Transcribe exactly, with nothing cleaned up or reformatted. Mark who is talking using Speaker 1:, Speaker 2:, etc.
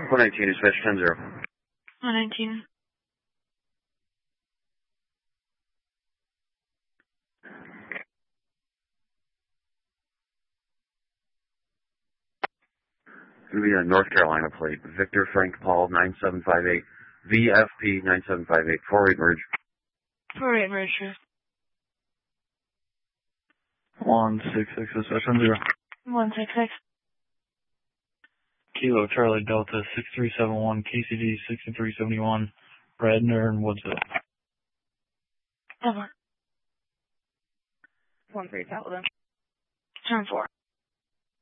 Speaker 1: one nineteen, dispatch ten zero.
Speaker 2: one nineteen.
Speaker 1: It's going to be a North Carolina plate. Victor Frank Paul nine seven five eight. V F P nine seven five eight. four eight merge.
Speaker 2: four eight merge.
Speaker 3: one six six, dispatch ten zero.
Speaker 2: one six six.
Speaker 3: Kilo Charlie Delta six three seven one, K C D sixty-three seventy-one, Radnor and Woodsville.
Speaker 2: Over.
Speaker 4: one three, Paladin.
Speaker 2: Turn four.